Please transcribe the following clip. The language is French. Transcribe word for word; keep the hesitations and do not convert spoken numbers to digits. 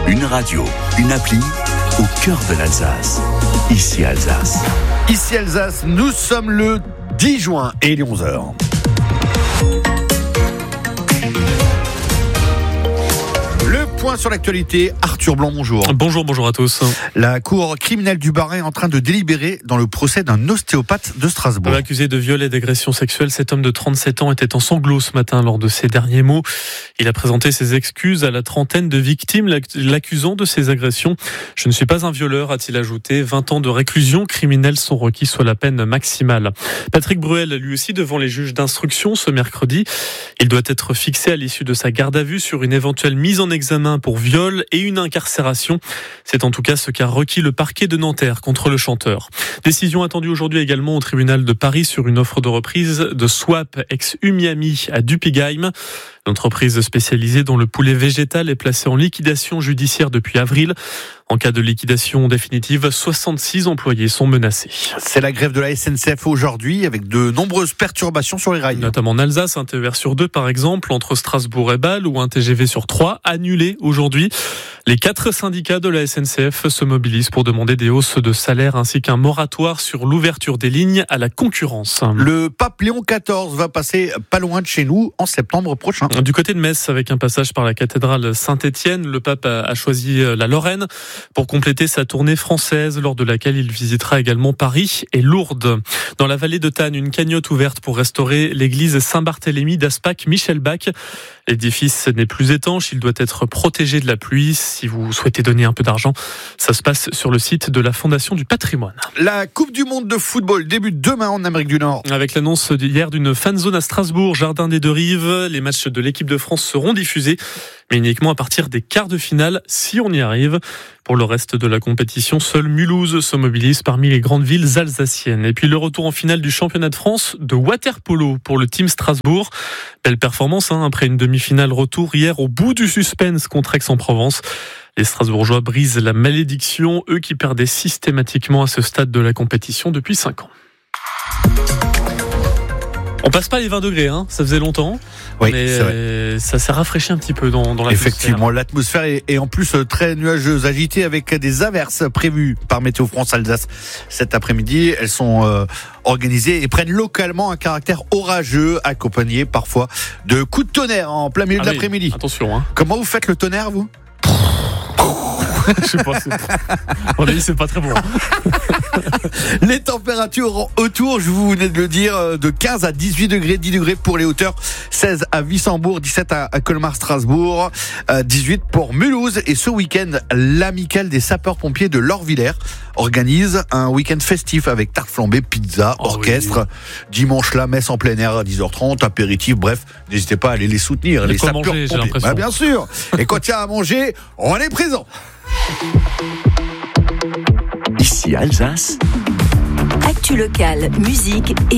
Une radio, une appli au cœur de l'Alsace. Ici Alsace. Ici Alsace, nous sommes le dix juin et il est onze heures. Le point sur l'actualité, Arthur Blanc, bonjour. Bonjour, bonjour à tous. La cour criminelle du Bas-Rhin est en train de délibérer dans le procès d'un ostéopathe de Strasbourg. Accusé de viol et d'agression sexuelle, cet homme de trente-sept ans était en sanglots ce matin lors de ses derniers mots. Il a présenté ses excuses à la trentaine de victimes, l'accusant de ces agressions. Je ne suis pas un violeur, a-t-il ajouté. vingt ans de réclusion criminelle sont requis, soit la peine maximale. Patrick Bruel, lui aussi devant les juges d'instruction ce mercredi. Il doit être fixé à l'issue de sa garde à vue sur une éventuelle mise en examen pour viol et une incarcération. C'est en tout cas ce qu'a requis le parquet de Nanterre contre le chanteur. Décision attendue aujourd'hui également au tribunal de Paris sur une offre de reprise de Swap ex-Umiami à Dupigheim. L'entreprise spécialisée dont le poulet végétal est placé en liquidation judiciaire depuis avril. En cas de liquidation définitive, soixante-six employés sont menacés. C'est la grève de la S N C F aujourd'hui avec de nombreuses perturbations sur les rails. Notamment en Alsace, un T E R sur deux par exemple, entre Strasbourg et Bâle, ou un T G V sur trois annulé aujourd'hui. Les quatre syndicats de la S N C F se mobilisent pour demander des hausses de salaire ainsi qu'un moratoire sur l'ouverture des lignes à la concurrence. Le pape Léon quatorze va passer pas loin de chez nous en septembre prochain. Du côté de Metz, avec un passage par la cathédrale Saint-Étienne, le pape a choisi la Lorraine pour compléter sa tournée française, lors de laquelle il visitera également Paris et Lourdes. Dans la vallée de Tannes, une cagnotte ouverte pour restaurer l'église Saint-Barthélemy d'Aspac-Michelbach. L'édifice n'est plus étanche, il doit être protégé de la pluie. Si vous souhaitez donner un peu d'argent, ça se passe sur le site de la Fondation du Patrimoine. La Coupe du Monde de football débute demain en Amérique du Nord. Avec l'annonce hier d'une fan zone à Strasbourg, Jardin des Deux Rives, les matchs de l'équipe de France seront diffusés, mais uniquement à partir des quarts de finale, si on y arrive. Pour le reste de la compétition, seule Mulhouse se mobilise parmi les grandes villes alsaciennes. Et puis le retour en finale du championnat de France de water-polo pour le team Strasbourg. Belle performance hein, après une demi-finale retour hier au bout du suspense contre Aix-en-Provence. Les Strasbourgeois brisent la malédiction, eux qui perdaient systématiquement à ce stade de la compétition depuis cinq ans. On passe pas les vingt degrés, hein, ça faisait longtemps, oui, mais c'est vrai. Euh, ça s'est rafraîchi un petit peu dans, dans l'atmosphère. Effectivement, l'atmosphère est, est en plus très nuageuse, agitée avec des averses prévues par Météo France Alsace cet après-midi. Elles sont euh, organisées et prennent localement un caractère orageux, accompagné parfois de coups de tonnerre en plein milieu ah de oui, l'après-midi. Attention, hein. Comment vous faites le tonnerre, vous ? Je sais pas, c'est... on a dit c'est pas très bon. Les températures autour, je vous venais de le dire, de quinze à dix-huit degrés, dix degrés pour les hauteurs, seize à Wissembourg, dix-sept à Colmar-Strasbourg, dix-huit pour Mulhouse. Et ce week-end, l'amicale des sapeurs-pompiers de Lorvillers organise un week-end festif avec tarte flambée, pizza, oh orchestre. Oui. Dimanche là, messe en plein air à dix heures trente, apéritif, bref, n'hésitez pas à aller les soutenir. Il y a les quoi manger, j'ai l'impression. Bah, bien sûr. Et quand il y a à manger, on est présent. Ici Alsace. Actu locale, musique et